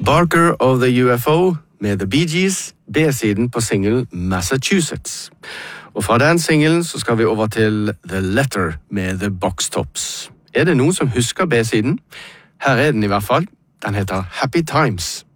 Barker of the UFO med The Bee Gees, B-siden på singelen Massachusetts. Og fra den singelen så skal vi over til The Letter med The Box Tops. Er det noen som husker B-siden? Her er den i hvert fall. Den heter Happy Times.